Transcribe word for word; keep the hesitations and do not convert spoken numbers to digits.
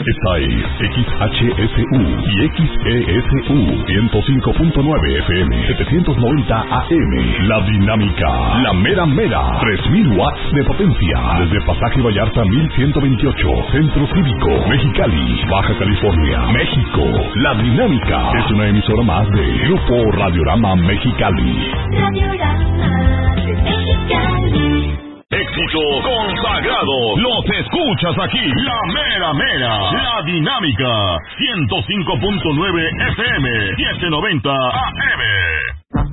Esta es X H S U y X E S U ciento cinco punto nueve F M, setecientos noventa A M. La Dinámica, la mera mera, tres mil watts de potencia. Desde Pasaje Vallarta mil ciento veintiocho, Centro Cívico, Mexicali, Baja California, México. La Dinámica es una emisora más de Grupo Radiorama Mexicali. Radiorama Mexicali. Éxito consagrado, los escuchas aquí, la mera mera, la Dinámica, ciento cinco punto nueve F M, setecientos noventa A M.